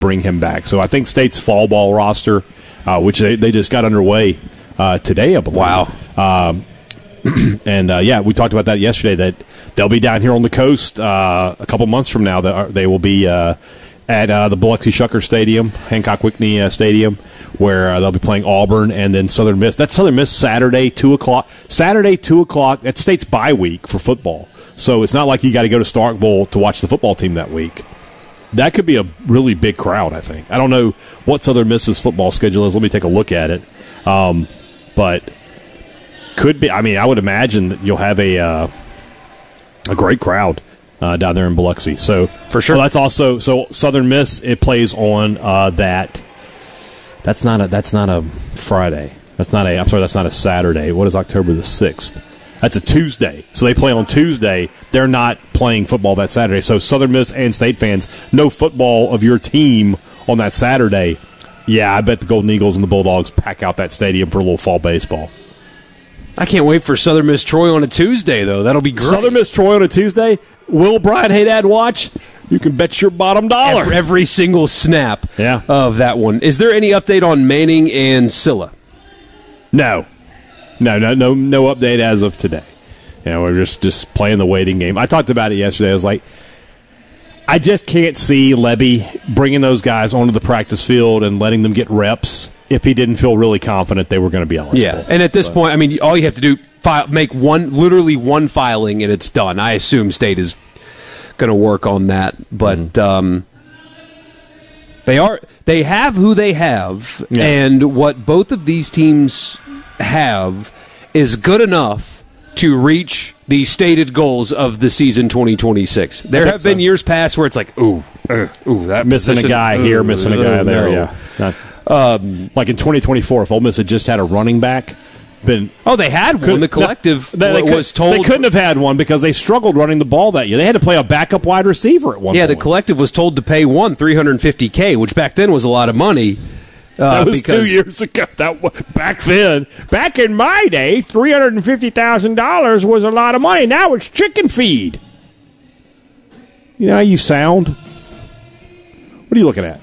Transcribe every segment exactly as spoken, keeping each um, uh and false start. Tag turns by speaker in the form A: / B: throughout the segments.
A: bring him back. So I think State's fall ball roster, uh, which they, they just got underway uh, today, I believe.
B: Wow.
A: Um, and, uh, yeah, we talked about that yesterday, that they'll be down here on the coast uh, a couple months from now. That they will be uh, at uh, the Biloxi Shucker Stadium, Hancock Whitney uh, Stadium, where uh, they'll be playing Auburn and then Southern Miss. That's Southern Miss Saturday, two o'clock. Saturday, two o'clock. That's State's bye week for football. So it's not like you got to go to Starkville to watch the football team that week. That could be a really big crowd, I think. I don't know what Southern Miss's football schedule is. Let me take a look at it. Um, but could be. I mean, I would imagine that you'll have a uh, a great crowd uh, down there in Biloxi. So
B: for sure,
A: well, that's also so Southern Miss. It plays on uh, that. That's not a. That's not a Friday. That's not a. I'm sorry. That's not a Saturday. What is October the sixth? That's a Tuesday. So they play on Tuesday. They're not playing football that Saturday. So Southern Miss and State fans, no football of your team on that Saturday. Yeah, I bet the Golden Eagles and the Bulldogs pack out that stadium for a little fall baseball.
B: I can't wait for Southern Miss Troy on a Tuesday, though. That'll be great.
A: Southern Miss Troy on a Tuesday. Will Brian Haydad watch? You can bet your bottom dollar.
B: Every, every single snap
A: yeah.
B: of that one. Is there any update on Manning and Silla?
A: No. No, no, no, no update as of today. You know, we're just, just playing the waiting game. I talked about it yesterday. I was like, I just can't see Lebby bringing those guys onto the practice field and letting them get reps if he didn't feel really confident they were going to be eligible.
B: Yeah, and at this so. point, I mean, all you have to do file, make one, literally one filing, and it's done. I assume State is going to work on that, but mm-hmm. um, they are they have who they have, yeah. and what both of these teams have is good enough to reach the stated goals of the season twenty twenty-six. There have been so. years past where it's like, ooh, uh, ooh, that
A: missing
B: position,
A: a guy
B: ooh,
A: here, missing a guy
B: uh,
A: there.
B: no.
A: Yeah, Not, um, like in twenty twenty-four, if Ole Miss had just had a running back, been
B: oh, they had one. The collective
A: no, they,
B: they was
A: could,
B: told
A: they couldn't have had one because they struggled running the ball that year. They had to play a backup wide receiver at one.
B: Yeah,
A: point.
B: the collective was told to pay one three hundred fifty K, which back then was a lot of money. Uh,
A: that was two years ago. That was, back then, back in my day, three hundred and fifty thousand dollars was a lot of money. Now it's chicken feed. You know how you sound? What are you looking at?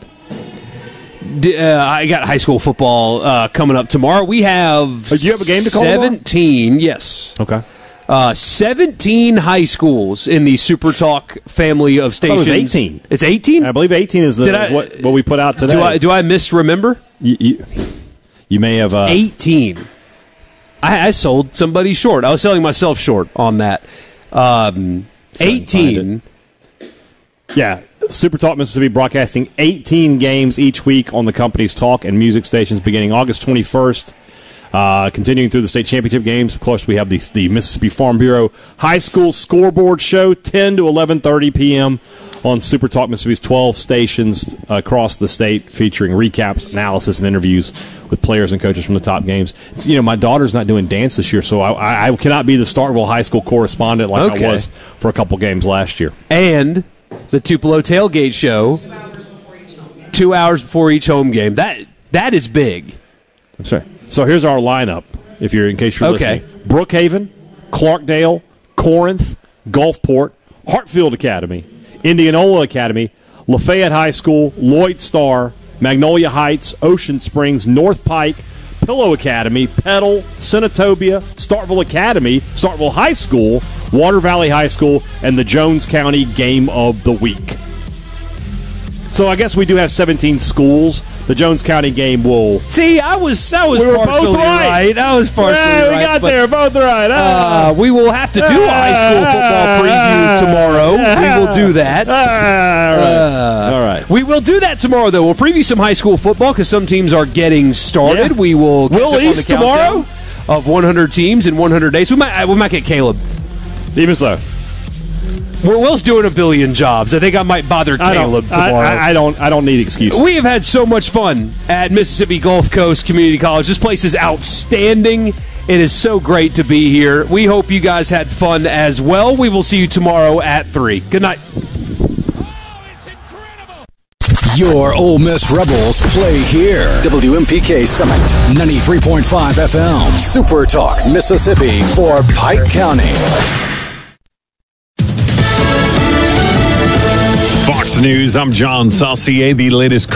B: Uh, I got high school football uh, coming up tomorrow. We have.
A: Uh, do you have a game to call?
B: Seventeen. Tomorrow? Yes.
A: Okay.
B: Uh, Seventeen high schools in the Super Talk family of stations.
A: I thought it was eighteen.
B: It's eighteen.
A: I believe eighteen is the,
B: I,
A: what, what we put out today.
B: Do I, do I misremember?
A: You, you, you may have. Uh,
B: eighteen. I, I sold somebody short. I was selling myself short on that. Um, eighteen.
A: Yeah. Super Talk Mississippi broadcasting eighteen games each week on the company's talk and music stations beginning August twenty-first. Uh, continuing through the state championship games. Of course, we have the, the Mississippi Farm Bureau High School Scoreboard Show, ten to eleven thirty p.m. on Super Talk Mississippi's twelve stations across the state, featuring recaps, analysis, and interviews with players and coaches from the top games. It's, you know, my daughter's not doing dance this year, so I, I cannot be the Starkville High School correspondent like
B: okay.
A: I was for a couple games last year.
B: And the Tupelo Tailgate Show, two hours before each home game. That that is big.
A: I'm sorry. So here's our lineup, if you're in case you're
B: okay.
A: listening. Brookhaven, Clarkdale, Corinth, Gulfport, Hartfield Academy, Indianola Academy, Lafayette High School, Lloyd Star, Magnolia Heights, Ocean Springs, North Pike, Pillow Academy, Petal, Senatobia, Starkville Academy, Starkville High School, Water Valley High School, and the Jones County Game of the Week. So I guess we do have seventeen schools. The Jones County game will.
B: See, I was I was
A: we were
B: partially
A: both right.
B: right. I was partially
A: yeah, we
B: right.
A: We got
B: but,
A: there, both right.
B: Uh, uh, we will have to do uh, a high school football preview tomorrow. Uh, we will do that.
A: Uh, all right. Uh, all right.
B: We will do that tomorrow, though. We'll preview some high school football because some teams are getting started. Yeah. We will.
A: Will East tomorrow
B: of one hundred teams in one hundred days. We might we might get Caleb.
A: Even so.
B: Well, Will's doing a billion jobs. I think I might bother Caleb
A: I
B: tomorrow.
A: I, I don't. I don't need excuses.
B: We have had so much fun at Mississippi Gulf Coast Community College. This place is outstanding. It is so great to be here. We hope you guys had fun as well. We will see you tomorrow at three. Good night.
C: Your Ole Miss Rebels play here. W M P K Summit, ninety-three point five F M. Super Talk Mississippi for Pike County.
D: Fox Fox News, I'm John Saucier. The latest